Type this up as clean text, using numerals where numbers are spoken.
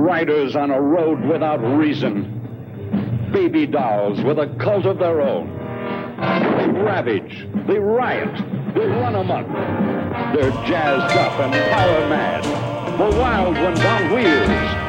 riders on a road without reason. Baby dolls with a cult of their own. They ravage, they riot, they run amok. They're jazzed up and power mad. The wild ones on wheels.